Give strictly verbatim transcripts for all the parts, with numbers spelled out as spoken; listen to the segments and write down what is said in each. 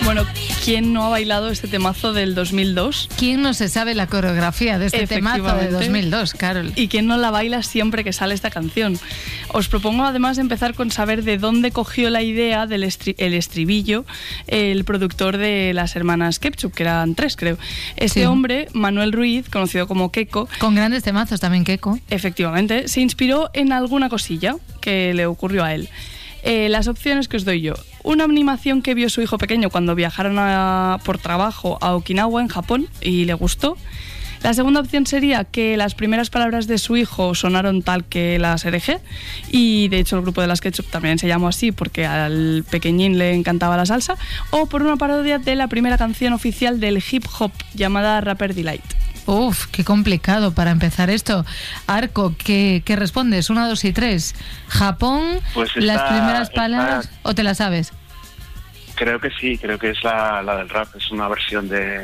Bueno, ¿quién no ha bailado este temazo del dos mil dos? ¿Quién no se sabe la coreografía de este temazo de dos mil dos, Carol? ¿Y quién no la baila siempre que sale esta canción? Os propongo además empezar con saber de dónde cogió la idea del estri- el estribillo el productor de las hermanas Ketchup, que eran tres, creo. Este Sí. hombre, Manuel Ruiz, conocido como Keko, Con grandes temazos también, Keko. efectivamente, se inspiró en alguna cosilla que le ocurrió a él. Eh, las opciones que os doy yo. Una animación que vio su hijo pequeño cuando viajaron a, por trabajo a Okinawa, en Japón, y le gustó. La segunda opción sería que las primeras palabras de su hijo sonaron tal que las hereje, y de hecho el grupo de las Ketchup también se llamó así porque al pequeñín le encantaba la salsa, o por una parodia de la primera canción oficial del hip hop llamada Rapper Delight. Uf, qué complicado para empezar esto. Arco, ¿qué, qué respondes? Una, dos y tres. Japón, Pues esta- las primeras palabras, esta- ¿o te la sabes? Creo que sí, creo que es la, la del rap, es una versión de...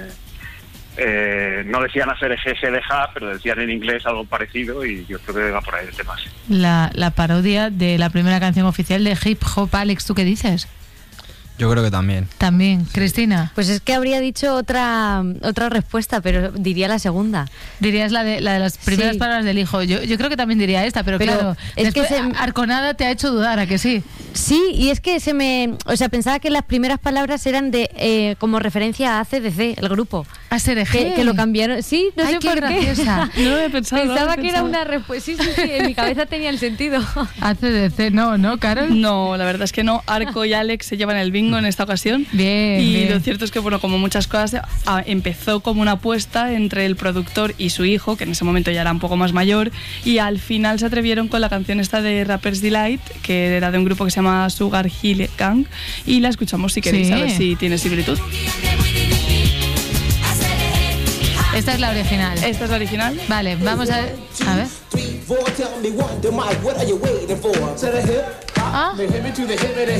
Eh, no decían hacer eje de ja, pero decían en inglés algo parecido y yo creo que va por ahí el tema. Sí. La, la parodia de la primera canción oficial de hip hop. Alex, ¿tú qué dices? Yo creo que también. También, Cristina. Pues es que habría dicho otra otra respuesta, pero diría la segunda. Dirías la de, la de las primeras Sí. palabras del hijo. Yo, yo creo que también diría esta, pero, Pero claro, es que después, se- Arconada te ha hecho dudar, ¿a que sí? Sí, y es que se me... O sea, pensaba que las primeras palabras eran de eh, como referencia a A C D C, el grupo. A ser Que, que lo cambiaron. Sí, no Ay, sé qué por graciosa. qué. No lo había pensado. no lo Pensaba había que era pensado. una respuesta. Sí, sí, sí, en mi cabeza tenía el sentido. A C D C, no, ¿no, Carol? No, la verdad es que no. Arco y Alex se llevan el bingo en esta ocasión. Bien, Y bien. lo cierto es que, bueno, como muchas cosas, a- empezó como una apuesta entre el productor y su hijo, que en ese momento ya era un poco más mayor, y al final se atrevieron con la canción esta de Rapper's Delight, que era de un grupo que se llama Sugar Hill Gang, y la escuchamos si queréis, Sí. a ver si tiene similitud. Esta es la original. Esta es la original. Vale, vamos a ver. A ver. Three, four, tell me one, the mic, what are you waiting for? To the hip, Ah. the hip to the hip,